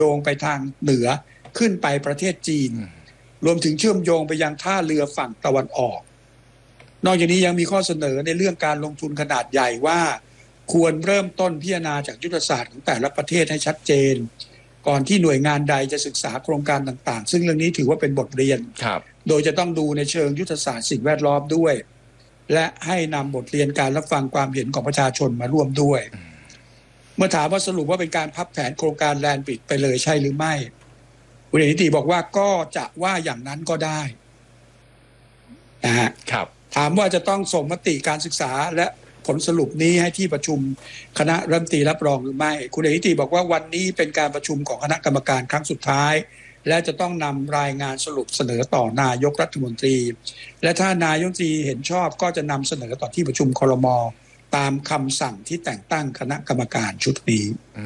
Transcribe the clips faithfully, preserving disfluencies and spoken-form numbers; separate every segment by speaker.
Speaker 1: โยงไปทางเหนือขึ้นไปประเทศจีนรวมถึงเชื่อมโยงไปยังท่าเรือฝั่งตะวันออกนอกจากนี้ยังมีข้อเสนอในเรื่องการลงทุนขนาดใหญ่ว่าควรเริ่มต้นพิจารณาจากยุทธศาสตร์ของแต่ละประเทศให้ชัดเจนก่อนที่หน่วยงานใดจะศึกษาโครงการต่างๆซึ่งเรื่องนี้ถือว่าเป็นบทเรียนโดยจะต้องดูในเชิงยุทธศาสตร์สิ่งแวดล้อมด้วยและให้นำบทเรียนการรับฟังความเห็นของประชาชนมาร่วมด้วยเมื่อถามว่าสรุปว่าเป็นการพับแผนโครงการแลนด์บริดจ์ไปเลยใช่หรือไม่คุณเอกนิติบอกว่าก็จะว่าอย่างนั้นก็ได้นะฮะ
Speaker 2: ครับ
Speaker 1: ถามว่าจะต้องส่งมติการศึกษาและผลสรุปนี้ให้ที่ประชุมคณะรัฐมนตรีรับรองหรือไม่คุณเอกนิติบอกว่าวันนี้เป็นการประชุมของคณะกรรมการครั้งสุดท้ายและจะต้องนำรายงานสรุปเสนอต่อนายกรัฐมนตรีและถ้านายกรัฐมนตรีเห็นชอบก็จะนำเสนอต่อที่ประชุมครม.ตามคำสั่งที่แต่งตั้งคณะกรรมการชุดนี้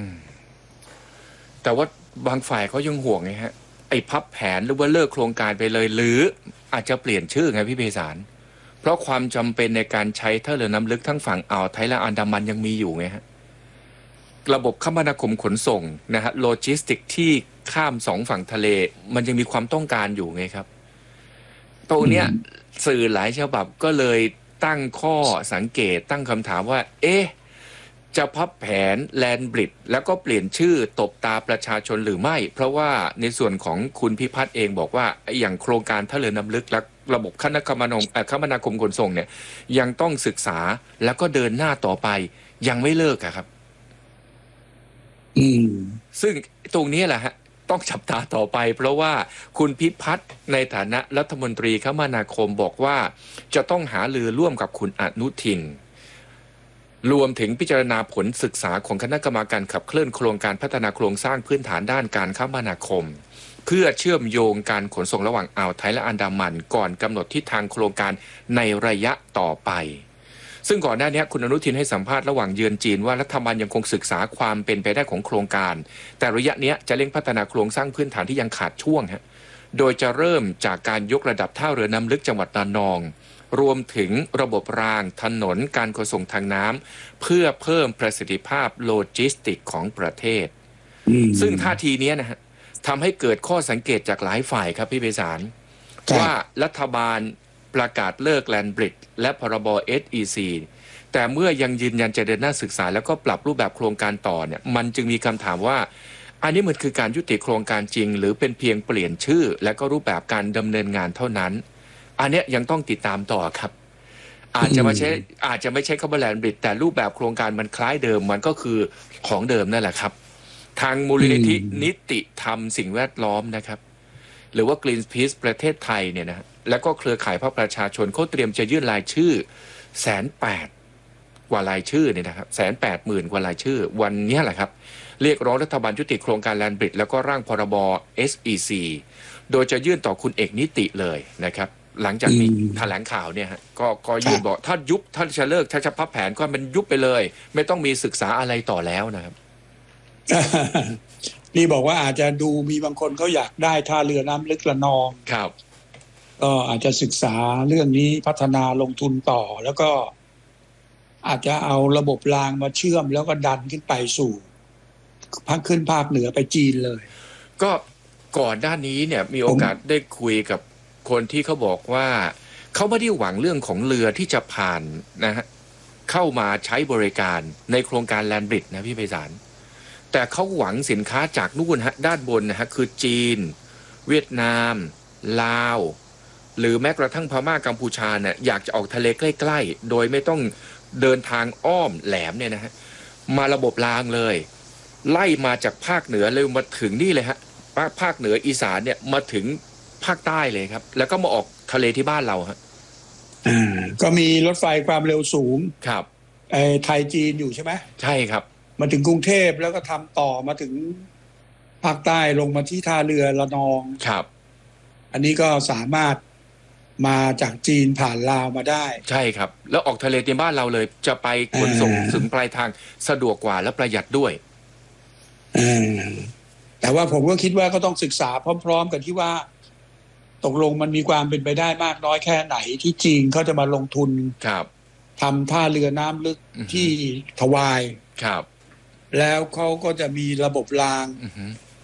Speaker 2: แต่ว่าบางฝ่ายเขายังห่วงไงฮะไอ้พับแผนหรือว่าเลิกโครงการไปเลยหรืออาจจะเปลี่ยนชื่อไงพี่ไพศาลเพราะความจำเป็นในการใช้ท่าเรือน้ำลึกทั้งฝั่งอ่าวไทยและอันดามันยังมีอยู่ไงฮะระบบคมนาคมขนส่งนะฮะโลจิสติกที่ข้ามสองฝั่งทะเลมันยังมีความต้องการอยู่ไงครับตรงเนี้ยสื่อหลายฉบับก็เลยตั้งข้อสังเกตตั้งคำถามว่าเอ๊ะจะพับแผนแลนด์บริดจ์แล้วก็เปลี่ยนชื่อตบตาประชาชนหรือไม่เพราะว่าในส่วนของคุณพิพัฒน์เองบอกว่าอย่างโครงการท่าเรือน้ำลึกและระบบคณะคมนาคมคมนาคมขนส่งเนี่ยยังต้องศึกษาแล้วก็เดินหน้าต่อไปยังไม่เลิกอะครับ
Speaker 1: อืม
Speaker 2: ซึ่งตรงนี้แหละฮะต้องจับตาต่อไปเพราะว่าคุณพิพัฒน์ในฐานะรัฐมนตรีคมนาคมบอกว่าจะต้องหารือร่วมกับคุณอนุทินรวมถึงพิจารณาผลศึกษาของคณะกรรมการขับเคลื่อนโครงการพัฒนาโครงสร้างพื้นฐานด้านการคมนาคมเพื่อเชื่อมโยงการขนส่งระหว่างอ่าวไทยและอันดามันก่อนกำหนดทิศทางโครงการในระยะต่อไปซึ่งก่อนหน้านี้คุณอนุทินให้สัมภาษณ์ระหว่างเยือนจีนว่ารัฐบาลยังคงศึกษาความเป็นไปได้ของโครงการแต่ระยะนี้จะเร่งพัฒนาโครงสร้างพื้นฐานที่ยังขาดช่วงฮะโดยจะเริ่มจากการยกระดับท่าเรือน้ำลึกจังหวัดระนองรวมถึงระบบรางถนนการขนส่งทางน้ำเพื่อเพิ่มประสิทธิภาพโลจิสติกของประเทศซึ่งท่าทีนี้นะฮะทำให้เกิดข้อสังเกตจากหลายฝ่ายครับพี่ไพศาลว่ารัฐบาลประกาศเลิกแลนด์บริดจ์และพรบ เอส อี ซี แต่เมื่อยังยืนยันจะเดินหน้าศึกษาแล้วก็ปรับรูปแบบโครงการต่อเนี่ยมันจึงมีคำถามว่าอันนี้มันคือการยุติโครงการจริงหรือเป็นเพียงเปลี่ยนชื่อและก็รูปแบบการดำเนินงานเท่านั้นอันนี้ยังต้องติดตามต่อครับอาจจะไม่ใช่อาจจะไม่ใช่คำว่าแลนด์บริดจ์แต่รูปแบบโครงการมันคล้ายเดิมมันก็คือของเดิมนั่นแหละครับทางมูลนิธินิติธรรมสิ่งแวดล้อมนะครับหรือว่า Greenpeace ประเทศไทยเนี่ยนะแล้วก็เครือข่ายภาคประชาชนเขาเตรียมจะยื่นรายชื่อแสนแปดกว่ารายชื่อเนี่ยนะครับแสนแปดหมื่นกว่ารายชื่อวันนี้แหละครับเรียกร้องรัฐบาลยุติโครงการแลนด์บริดจ์แล้วก็ร่างพรบ เอส อี ซี โดยจะยื่นต่อคุณเอกนิติเลยนะครับหลังจากมีแถลงข่าวเนี่ยฮะก็ก็ยื่นบอกถ้ายุบถ้าจะเลิกถ้าจะพับแผนก็มันยุบไปเลยไม่ต้องมีศึกษาอะไรต่อแล้วนะครับ
Speaker 1: นี่บอกว่าอาจจะดูมีบางคนเขาอยากได้ท่าเรือน้ำลึกระนอง
Speaker 2: ครับ
Speaker 1: ก็อาจจะศึกษาเรื่องนี้พัฒนาลงทุนต่อแล้วก็อาจจะเอาระบบรางมาเชื่อมแล้วก็ดันขึ้นไปสู่พักขึ้นภาคเหนือไปจีนเลย
Speaker 2: ก็ก่อนด้านนี้เนี่ยมีโอกาสได้คุยกับคนที่เขาบอกว่าเขาไม่ได้หวังเรื่องของเรือที่จะผ่านนะฮะเข้ามาใช้บริการในโครงการแลนด์บริดจ์นะพี่ไพศาลแต่เขาหวังสินค้าจากนู่นฮะด้านบนนะฮะคือจีนเวียดนามลาวหรือแม้กระทั่งพม่ากัมพูชาเนี่ยอยากจะออกทะเลใกล้ๆโดยไม่ต้องเดินทางอ้อมแหลมเนี่ยนะฮะมาระบบรางเลยไล่มาจากภาคเหนือเลยมาถึงนี่เลยฮะภาคเหนืออีสานเนี่ยมาถึงภาคใต้เลยครับแล้วก็มาออกทะเลที่บ้านเราฮะ
Speaker 1: อ่าก็มีรถไฟความเร็วสูง
Speaker 2: ครับ
Speaker 1: ไอ้ไทยจีนอยู่ใช่ไหม
Speaker 2: ใช่ครับ
Speaker 1: มาถึงกรุงเทพแล้วก็ทำต่อมาถึงภาคใต้ลงมาที่ท่าเรือระนอง
Speaker 2: ครับ
Speaker 1: อันนี้ก็สามารถมาจากจีนผ่านลาวมาได้
Speaker 2: ใช่ครับแล้วออกทะเลที่บ้านเราเลยจะไปขนส่งถึงปลายทางสะดวกกว่าและประหยัดด้วย
Speaker 1: แต่ว่าผมก็คิดว่าก็ต้องศึกษาพร้อมๆกันที่ว่าตกลงมันมีความเป็นไปได้มากน้อยแค่ไหนที่จีนเขาจะมาลงทุนทำท่าเรือน้ำลึกที่ทวาย
Speaker 2: ครับ
Speaker 1: แล้วเขาก็จะมีระบบราง